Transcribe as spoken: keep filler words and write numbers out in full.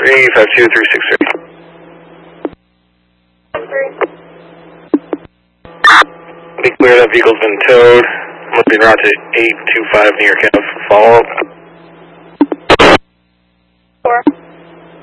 three five two three six three. Be clear, that vehicle's been towed. Must be route to eight two five New York Ave for follow-up.